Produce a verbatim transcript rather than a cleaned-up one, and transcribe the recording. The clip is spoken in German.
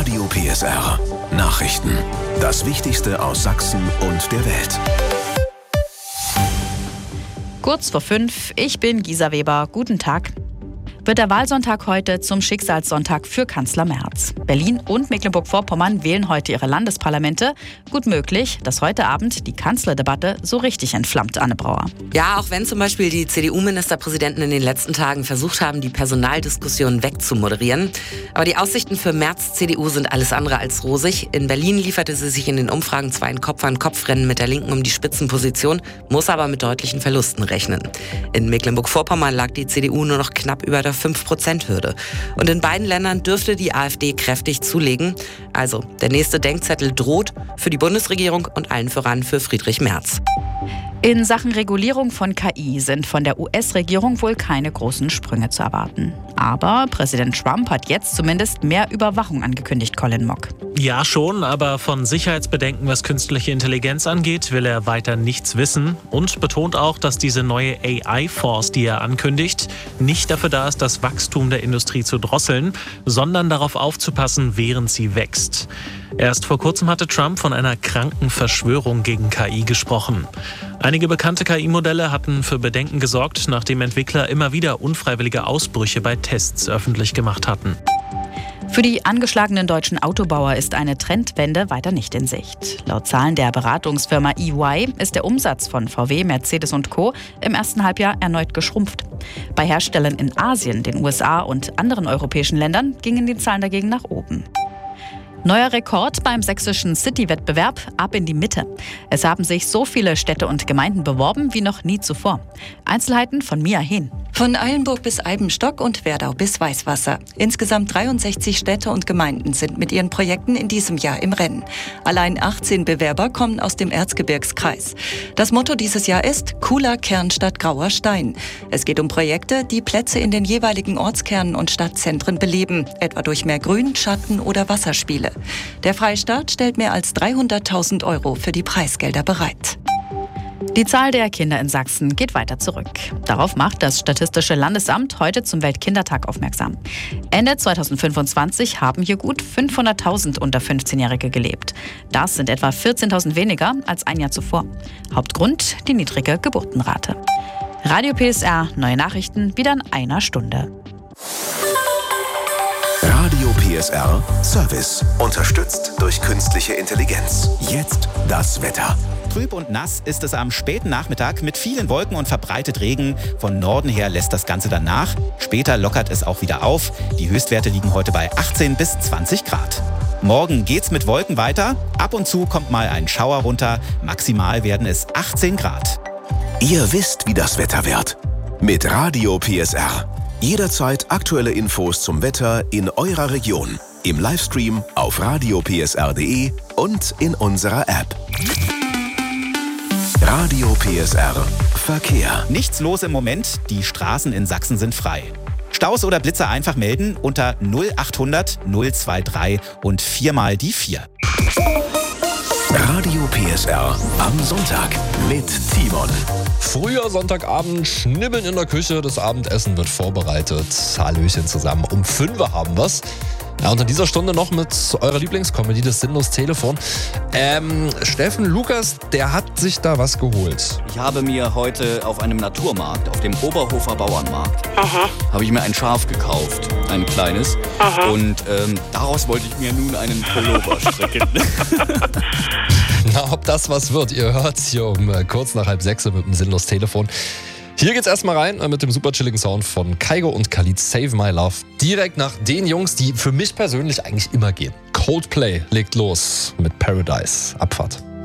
Radio P S R. Nachrichten. Das Wichtigste aus Sachsen und der Welt. Kurz vor fünf, ich bin Gisa Weber. Guten Tag. Wird der Wahlsonntag heute zum Schicksalssonntag für Kanzler Merz. Berlin und Mecklenburg-Vorpommern wählen heute ihre Landesparlamente. Gut möglich, dass heute Abend die Kanzlerdebatte so richtig entflammt, Anne Brauer. Ja, auch wenn zum Beispiel die C D U-Ministerpräsidenten in den letzten Tagen versucht haben, die Personaldiskussion wegzumoderieren. Aber die Aussichten für Merz' C D U sind alles andere als rosig. In Berlin lieferte sie sich in den Umfragen zwar ein Kopf-an-Kopf-Rennen mit der Linken um die Spitzenposition, muss aber mit deutlichen Verlusten rechnen. In Mecklenburg-Vorpommern lag die C D U nur noch knapp über der fünf Prozent Hürde. Und in beiden Ländern dürfte die AfD kräftig zulegen. Also, der nächste Denkzettel droht für die Bundesregierung und allen voran für Friedrich Merz. In Sachen Regulierung von K I sind von der U S-Regierung wohl keine großen Sprünge zu erwarten. Aber Präsident Trump hat jetzt zumindest mehr Überwachung angekündigt, Colin Mock. Ja schon, aber von Sicherheitsbedenken, was künstliche Intelligenz angeht, will er weiter nichts wissen und betont auch, dass diese neue A I-Force, die er ankündigt, nicht dafür da ist, das Wachstum der Industrie zu drosseln, sondern darauf aufzupassen, während sie wächst. Erst vor kurzem hatte Trump von einer kranken Verschwörung gegen K I gesprochen. Einige bekannte K I-Modelle hatten für Bedenken gesorgt, nachdem Entwickler immer wieder unfreiwillige Ausbrüche bei Tests öffentlich gemacht hatten. Für die angeschlagenen deutschen Autobauer ist eine Trendwende weiter nicht in Sicht. Laut Zahlen der Beratungsfirma E Y ist der Umsatz von V W, Mercedes und Co. im ersten Halbjahr erneut geschrumpft. Bei Herstellern in Asien, den U S A und anderen europäischen Ländern gingen die Zahlen dagegen nach oben. Neuer Rekord beim sächsischen City-Wettbewerb, ab in die Mitte. Es haben sich so viele Städte und Gemeinden beworben wie noch nie zuvor. Einzelheiten von Mia Hehn. Von Eilenburg bis Eibenstock und Werdau bis Weißwasser. Insgesamt dreiundsechzig Städte und Gemeinden sind mit ihren Projekten in diesem Jahr im Rennen. Allein achtzehn Bewerber kommen aus dem Erzgebirgskreis. Das Motto dieses Jahr ist Cooler Kern statt grauer Stein. Es geht um Projekte, die Plätze in den jeweiligen Ortskernen und Stadtzentren beleben, etwa durch mehr Grün, Schatten oder Wasserspiele. Der Freistaat stellt mehr als dreihunderttausend Euro für die Preisgelder bereit. Die Zahl der Kinder in Sachsen geht weiter zurück. Darauf macht das Statistische Landesamt heute zum Weltkindertag aufmerksam. Ende zweitausendfünfundzwanzig haben hier gut fünfhunderttausend unter fünfzehnjährige gelebt. Das sind etwa vierzehntausend weniger als ein Jahr zuvor. Hauptgrund die niedrige Geburtenrate. Radio P S R, neue Nachrichten wieder in einer Stunde. Radio P S R Service. Unterstützt durch künstliche Intelligenz. Jetzt das Wetter. Trüb und nass ist es am späten Nachmittag mit vielen Wolken und verbreitet Regen. Von Norden her lässt das Ganze dann nach. Später lockert es auch wieder auf. Die Höchstwerte liegen heute bei achtzehn bis zwanzig Grad. Morgen geht's mit Wolken weiter. Ab und zu kommt mal ein Schauer runter. Maximal werden es achtzehn Grad. Ihr wisst, wie das Wetter wird. Mit Radio P S R. Jederzeit aktuelle Infos zum Wetter in eurer Region. Im Livestream auf radio p s r punkt d e und in unserer App. Radio P S R Verkehr. Nichts los im Moment, die Straßen in Sachsen sind frei. Staus oder Blitzer einfach melden unter null achthundert null drei drei und viermal die vier. Radio P S R am Sonntag mit Timon. Früher Sonntagabend, Schnibbeln in der Küche, das Abendessen wird vorbereitet. Hallöchen zusammen, um fünf Uhr haben wir's. Ja, und in dieser Stunde noch mit eurer Lieblingskomödie, das Sinnlos Telefon. Ähm, Steffen Lukas, der hat sich da was geholt. Ich habe mir heute auf einem Naturmarkt, auf dem Oberhofer Bauernmarkt, Aha. habe ich mir ein Schaf gekauft, ein kleines. Aha. Und ähm, daraus wollte ich mir nun einen Pullover stricken. Na, ob das was wird, ihr hört's hier um äh, kurz nach halb sechs mit dem Sinnlos Telefon. Hier geht's erstmal rein äh, mit dem super chilligen Sound von Kygo und Khalid, Save My Love. Direkt nach den Jungs, die für mich persönlich eigentlich immer gehen. Coldplay legt los mit Paradise. Abfahrt.